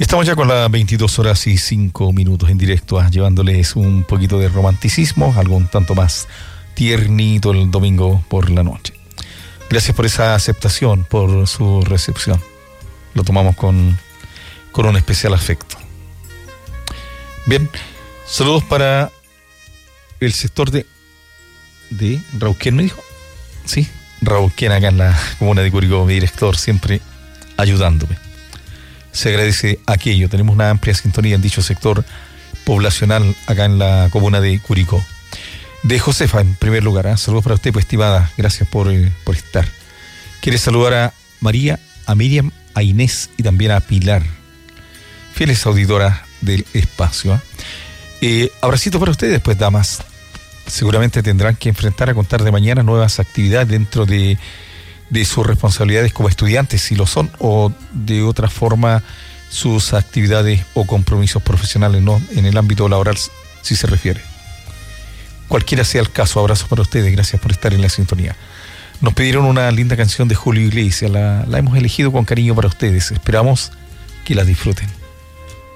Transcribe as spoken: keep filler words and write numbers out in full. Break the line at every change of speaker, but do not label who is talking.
Estamos ya con las veintidós horas y cinco minutos en directo, ah, llevándoles un poquito de romanticismo, algo un tanto más tiernito el domingo por la noche. Gracias por esa aceptación, por su recepción. Lo tomamos con, con un especial afecto. Bien, saludos para el sector de... ¿De Rauquén me dijo? Sí, Rauquén, acá en la comuna de Curicó, mi director, siempre ayudándome. Se agradece aquello. Tenemos una amplia sintonía en dicho sector poblacional acá en la comuna de Curicó. De Josefa, en primer lugar, ¿eh? Saludos para usted, pues, estimada. Gracias por, eh, por estar. Quiere saludar a María, a Miriam, a Inés y también a Pilar, fieles auditoras del espacio. ¿eh? Eh, abracito para ustedes, pues, damas. Seguramente tendrán que enfrentar a contar de mañana nuevas actividades dentro de... de sus responsabilidades como estudiantes, si lo son, o de otra forma sus actividades o compromisos profesionales, ¿no? En el ámbito laboral, si se refiere. Cualquiera sea el caso, abrazos para ustedes, gracias por estar en la sintonía. Nos pidieron una linda canción de Julio Iglesias, la, la hemos elegido con cariño para ustedes, esperamos que la disfruten.